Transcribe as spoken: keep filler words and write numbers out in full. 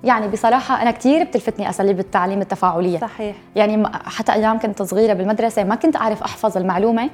يعني بصراحه انا كثير بتلفتني اساليب التعليم التفاعليه. صحيح. يعني حتى ايام كنت صغيره بالمدرسه ما كنت اعرف احفظ المعلومه،